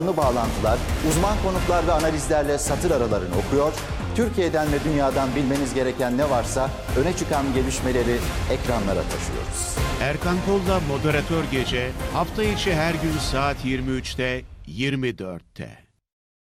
bağlantılar, uzman konuklar ve analizlerle satır aralarını okuyor, Türkiye'den ve dünyadan bilmeniz gereken ne varsa öne çıkan gelişmeleri ekranlara taşıyoruz. Erkan Kol'la Moderatör Gece hafta içi her gün saat 23'te 24'te.